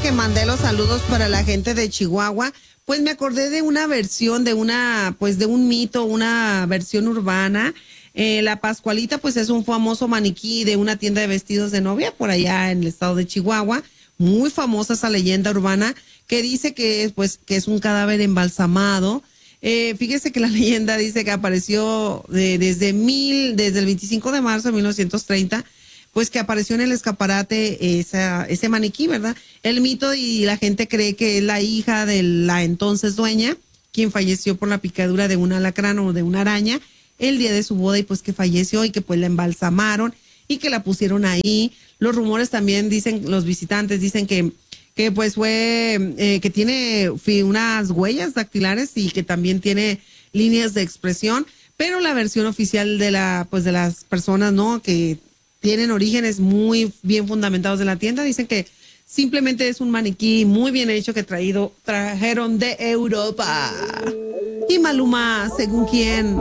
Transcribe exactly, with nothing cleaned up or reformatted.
que mandé los saludos para la gente de Chihuahua, pues me acordé de una versión, de una, pues de un mito, una versión urbana. Eh, la Pascualita, pues es un famoso maniquí de una tienda de vestidos de novia por allá en el estado de Chihuahua. Muy famosa esa leyenda urbana que dice que, pues, que es un cadáver embalsamado. Eh, fíjese que la leyenda dice que apareció de, desde mil, desde el veinticinco de marzo de mil novecientos treinta, pues que apareció en el escaparate esa, ese maniquí, ¿verdad? El mito y la gente cree que es la hija de la entonces dueña, quien falleció por la picadura de un alacrán o de una araña el día de su boda y pues que falleció y que pues la embalsamaron y que la pusieron ahí. Los rumores también dicen, los visitantes dicen que que pues fue, eh, que tiene unas huellas dactilares y que también tiene líneas de expresión, pero la versión oficial de la, pues de las personas, ¿no? Que tienen orígenes muy bien fundamentados de la tienda, dicen que simplemente es un maniquí muy bien hecho que traído, trajeron de Europa. Y Maluma, según quién.